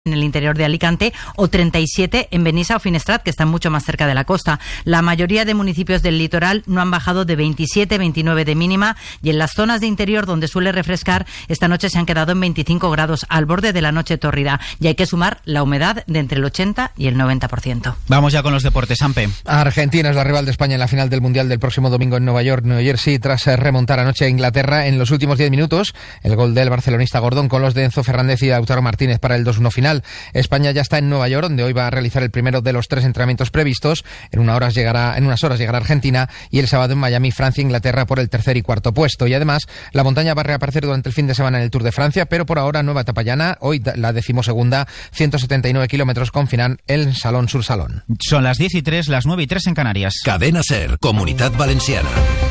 en el interior de Alicante, o 37 en Benissa o Finestrat, que están mucho más cerca de la costa. La mayoría de municipios del litoral no han bajado de 27, 29 de mínima, y en las zonas de interior donde suele refrescar, esta noche se han quedado en 25 grados al borde de la noche tórrida, y hay que sumar la humedad de entre el 80 y el 90%. Vamos ya con los deportes, Ampe. Argentina es la rival de España en la final del Mundial del próximo domingo en Nueva York, New Jersey, tras remontar anoche a Inglaterra en los últimos 10 minutos. El gol del barcelonista Gordón con los de Enzo Fernández y Lautaro Martínez para el 2-1 final. España ya está en Nueva York, donde hoy va a realizar el primero de los 3 entrenamientos previstos. En unas horas llegará Argentina, y el sábado en Miami, Francia e Inglaterra por el tercer y cuarto puesto. Y además, la montaña va a reaparecer durante el fin de semana en el Tour de Francia, pero por ahora nueva etapa llana, hoy la 12ª, 179 kilómetros con final en Salón sur Salón. Son las 10:03, las 9:03 en Canarias. Cadena SER, Comunidad Valenciana.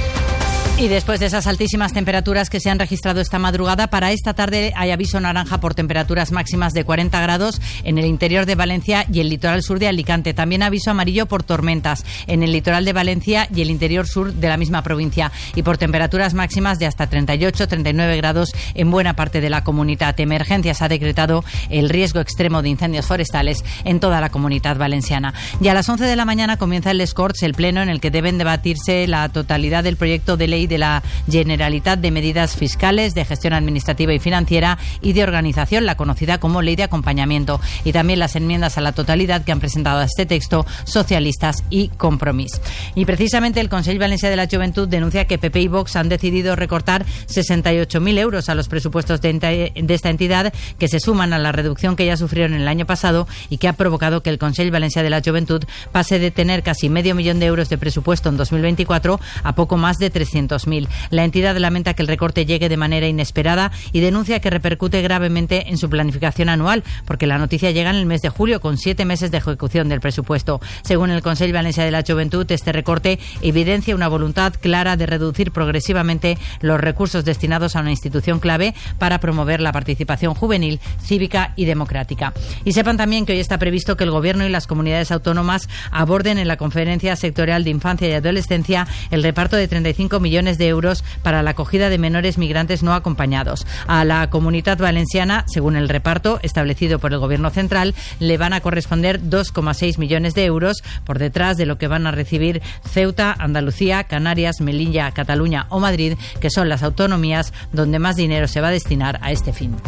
Y después de esas altísimas temperaturas que se han registrado esta madrugada, para esta tarde hay aviso naranja por temperaturas máximas de 40 grados en el interior de Valencia y el litoral sur de Alicante. También aviso amarillo por tormentas en el litoral de Valencia y el interior sur de la misma provincia. Y por temperaturas máximas de hasta 38, 39 grados en buena parte de la comunidad. Emergencias ha decretado el riesgo extremo de incendios forestales en toda la comunidad valenciana. Y a las 11 de la mañana comienza el Les Corts, el pleno en el que deben debatirse la totalidad del proyecto de ley de la Generalitat de medidas fiscales, de gestión administrativa y financiera y de organización, la conocida como Ley de Acompañamiento, y también las enmiendas a la totalidad que han presentado a este texto socialistas y Compromís. Y precisamente el Consell Valencià de la Joventut denuncia que PP y Vox han decidido recortar 68.000 euros a los presupuestos de esta entidad, que se suman a la reducción que ya sufrieron el año pasado y que ha provocado que el Consell Valencià de la Joventut pase de tener casi medio millón de euros de presupuesto en 2024 a poco más de 300.000. La entidad lamenta que el recorte llegue de manera inesperada y denuncia que repercute gravemente en su planificación anual, porque la noticia llega en el mes de julio, con 7 meses de ejecución del presupuesto. Según el Consell Valencià de la Joventut, este recorte evidencia una voluntad clara de reducir progresivamente los recursos destinados a una institución clave para promover la participación juvenil, cívica y democrática. Y sepan también que hoy está previsto que el Gobierno y las comunidades autónomas aborden en la Conferencia Sectorial de Infancia y Adolescencia el reparto de 35 millones de euros para la acogida de menores migrantes no acompañados. A la Comunidad Valenciana, según el reparto establecido por el Gobierno central, le van a corresponder 2,6 millones de euros, por detrás de lo que van a recibir Ceuta, Andalucía, Canarias, Melilla, Cataluña o Madrid, que son las autonomías donde más dinero se va a destinar a este fin.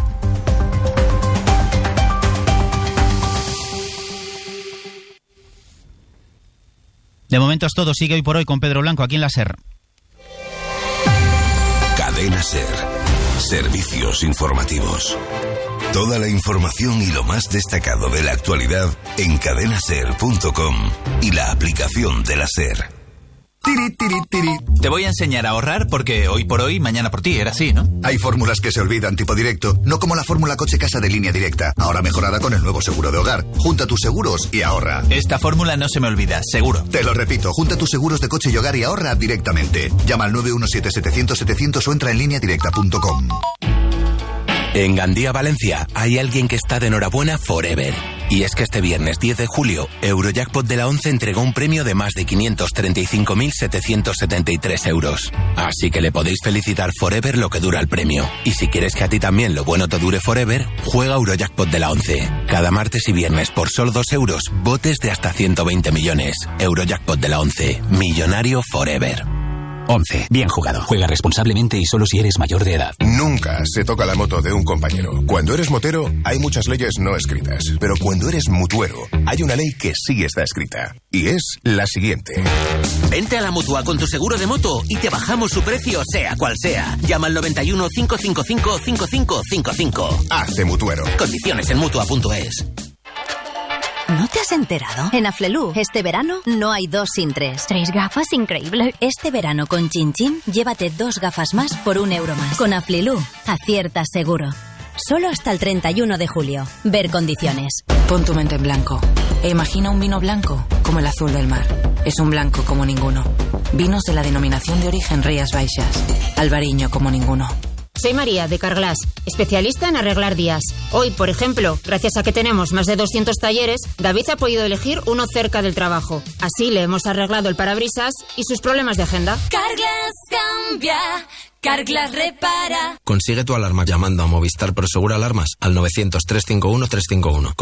De momento es todo. Sigue hoy por hoy con Pedro Blanco aquí en la SER. Cadena SER. Servicios informativos. Toda la información y lo más destacado de la actualidad en cadenaser.com y la aplicación de la SER. Te voy a enseñar a ahorrar porque hoy por hoy, mañana por ti, era así, ¿no? Hay fórmulas que se olvidan tipo directo, no como la fórmula coche casa de Línea Directa, ahora mejorada con el nuevo seguro de hogar. Junta tus seguros y ahorra. Esta fórmula no se me olvida, seguro. Te lo repito, junta tus seguros de coche y hogar y ahorra directamente. Llama al 917-700-700 o entra en lineadirecta.com. En Gandía, Valencia, hay alguien que está de enhorabuena forever. Y es que este viernes 10 de julio, Eurojackpot de la 11 entregó un premio de más de 535.773 euros. Así que le podéis felicitar forever lo que dura el premio. Y si quieres que a ti también lo bueno te dure forever, juega Eurojackpot de la 11. Cada martes y viernes por solo 2 euros, botes de hasta 120 millones. Eurojackpot de la 11. Millonario forever. 11. Bien jugado. Juega responsablemente y solo si eres mayor de edad. Nunca se toca la moto de un compañero. Cuando eres motero, hay muchas leyes no escritas. Pero cuando eres mutuero, hay una ley que sí está escrita. Y es la siguiente. Vente a la Mutua con tu seguro de moto y te bajamos su precio, sea cual sea. Llama al 91 555 5555. Hazte mutuero. Condiciones en Mutua.es. ¿No te has enterado? En Aflelu, este verano no hay 2 sin 3. 3 gafas, increíble. Este verano con Chin Chin, llévate 2 gafas más por 1 euro más. Con Aflelu, aciertas seguro. Solo hasta el 31 de julio. Ver condiciones. Pon tu mente en blanco e imagina un vino blanco como el azul del mar. Es un blanco como ninguno. Vinos de la denominación de origen Rías Baixas. Albariño como ninguno. Soy María, de Carglass, especialista en arreglar días. Hoy, por ejemplo, gracias a que tenemos más de 200 talleres, David ha podido elegir uno cerca del trabajo. Así le hemos arreglado el parabrisas y sus problemas de agenda. Carglass cambia, Carglass repara. Consigue tu alarma llamando a Movistar Prosegur Alarmas al 900 351 351.